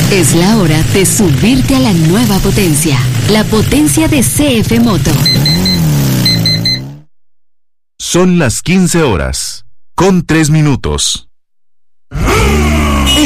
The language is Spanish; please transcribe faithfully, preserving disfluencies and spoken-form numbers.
Es la hora de subirte a la nueva potencia, la potencia de C F Moto. Son las quince horas, con tres minutos.